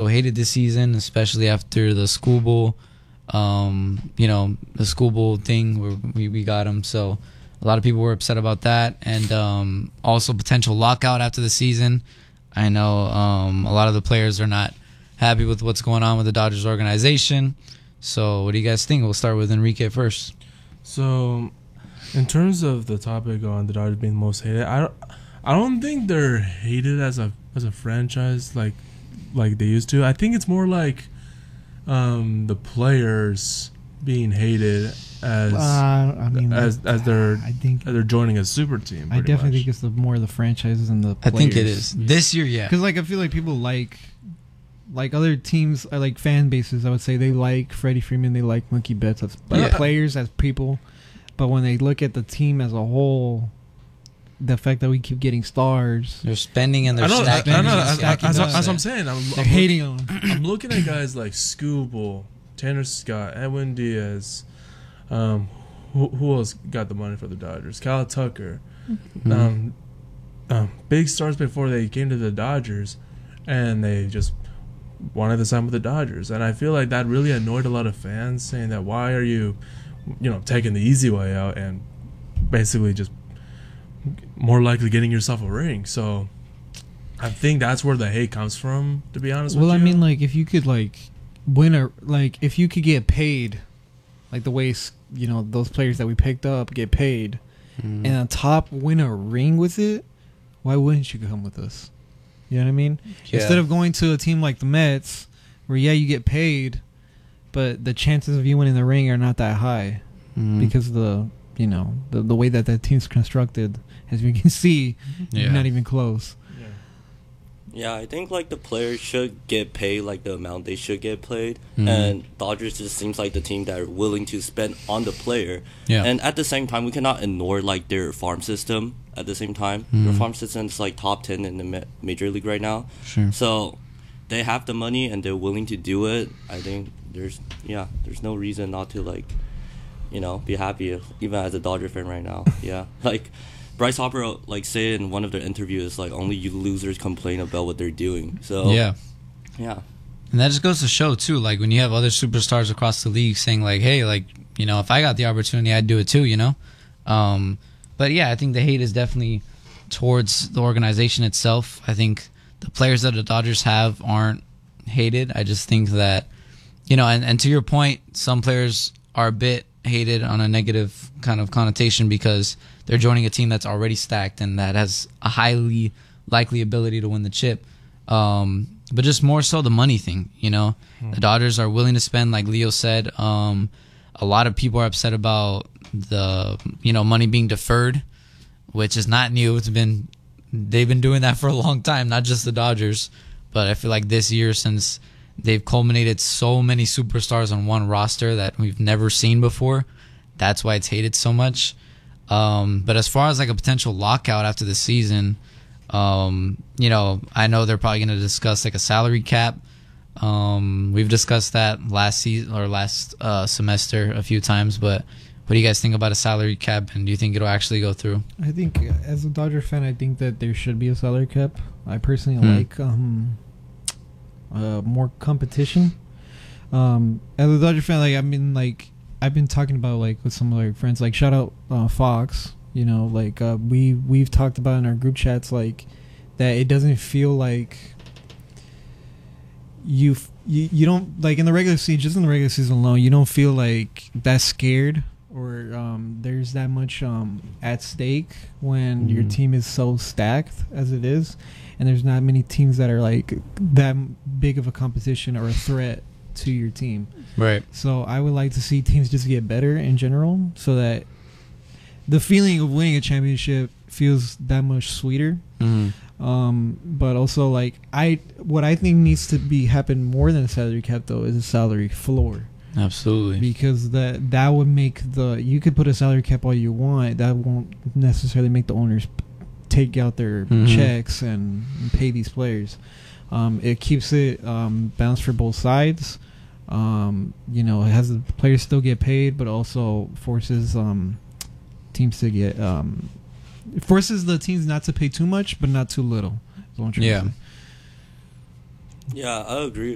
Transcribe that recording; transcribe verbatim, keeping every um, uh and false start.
people hated this season, especially after the School Bowl. Um, you know, the School Bowl thing where we, we got him. So a lot of people were upset about that. And um, also potential lockout after the season. I know um, a lot of the players are not happy with what's going on with the Dodgers organization. So what do you guys think? We'll start with Enrique first. So in terms of the topic on the Dodgers being the most hated, I don't, I don't think they're hated as a as a franchise like like they used to. I think it's more like um, the players being hated as uh, I mean, as as they're I think as they're joining a super team. I definitely much. think it's the more the franchises and the I players. think it is. This year, yeah. Because like I feel like people like like other teams are like fan bases. I would say they like Freddie Freeman, they like Mookie Betts as Yeah. players, as people. But when they look at the team as a whole, the fact that we keep getting stars, They're spending and they're I know, stacking. I know, and as, stacking as, up. as, as I'm saying, I'm, they're I'm, hating on them. I'm looking at guys like Scooble, Tanner Scott, Edwin Diaz. Um, who, who else got the money for the Dodgers? Kyle Tucker. Mhm. Um, um, big stars before they came to the Dodgers, and they just wanted to sign with the Dodgers. And I feel like that really annoyed a lot of fans, saying that why are you, you know, taking the easy way out and basically just more likely getting yourself a ring. So I think that's where the hate comes from, to be honest Well, with I you. mean, like if you could like win a like if you could get paid, like the way you know those players that we picked up get paid, Mhm. and on top win a ring with it, why wouldn't you come with us? You know what I mean? Yeah. Instead of going to a team like the Mets, where yeah you get paid, but the chances of you winning the ring are not that high Mhm. because of the you know the the way that that team's constructed, as you can see, Yeah. not even close. yeah. Yeah, I think like the players should get paid like the amount they should get paid, Mhm. and Dodgers just seems like the team that are willing to spend on the player. Yeah. And at the same time, we cannot ignore like their farm system. At the same time, Mhm. their farm system is like top ten in the ma- major league right now. Sure. So they have the money and they're willing to do it. I think there's yeah, there's no reason not to like, you know, be happy even as a Dodger fan right now. Yeah, like. Bryce Harper like said in one of their interviews, like only you losers complain about what they're doing. So Yeah. yeah. And that just goes to show, too, like, when you have other superstars across the league saying, like, hey, like, you know, if I got the opportunity, I'd do it, too, you know? Um, but, yeah, I think the hate is definitely towards the organization itself. I think the players that the Dodgers have aren't hated. I just think that, you know, and, and to your point, some players are a bit hated on a negative kind of connotation because they're joining a team that's already stacked and that has a highly likely ability to win the chip. Um, but just more so the money thing, you know. Hmm. The Dodgers are willing to spend, like Leo said. Um, a lot of people are upset about the, you know, money being deferred, which is not new. It's been they've been doing that for a long time, not just the Dodgers. But I feel like this year, since they've culminated so many superstars on one roster that we've never seen before, that's why it's hated so much. Um, but as far as like a potential lockout after the season, um, you know, I know they're probably going to discuss like a salary cap. Um, we've discussed that last season or last uh, semester a few times, but what do you guys think about a salary cap, and do you think it'll actually go through? I think uh, as a Dodger fan, I think that there should be a salary cap. I personally Hmm. like um, uh, more competition. Um, as a Dodger fan, like I mean, like I've been talking about like with some of our friends, like shout out uh, Fox. You know, like uh, we we've talked about in our group chats, like that it doesn't feel like you f- you you don't like in the regular season, just in the regular season alone, you don't feel like that scared or um, there's that much um, at stake when your Mhm. team is so stacked as it is, and there's not many teams that are like that big of a competition or a threat to your team. Right. So I would like to see teams just get better in general, so that the feeling of winning a championship feels that much sweeter. Mm-hmm. Um, but also, like I, what I think needs to be happen more than a salary cap though is a salary floor, Absolutely. because that that would make the you could put a salary cap all you want, that won't necessarily make the owners p- take out their Mhm. checks and pay these players. Um, it keeps it um, balanced for both sides. Um, you know, it has the players still get paid, but also forces um, teams to get um, it forces the teams not to pay too much, but not too little. Is what I'm trying to Yeah. say. Yeah, I agree.